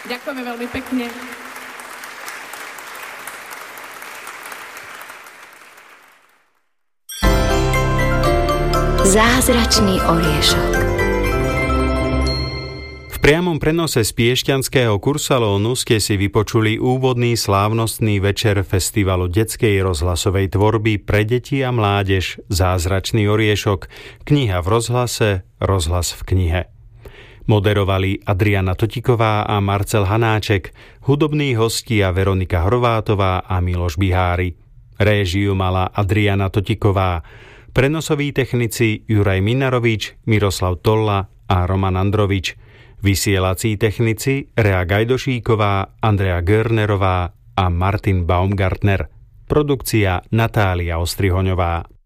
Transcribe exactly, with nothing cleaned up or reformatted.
Ďakujeme veľmi pekne. Zázračný oriešok. V priamom prenose z Piešťanského kursalónu ste si vypočuli úvodný slávnostný večer festivalu detskej rozhlasovej tvorby pre deti a mládež Zázračný oriešok, kniha v rozhlase, rozhlas v knihe. Moderovali Adriana Totiková a Marcel Hanáček, hudobní hostia Veronika Horvátová a Miloš Bihári. Réžiu mala Adriana Totiková. Prenosoví technici Juraj Minarovič, Miroslav Tolla a Roman Androvič. Vysielací technici Rea Gajdošíková, Andrea Görnerová a Martin Baumgartner. Produkcia Natália Ostrihoňová.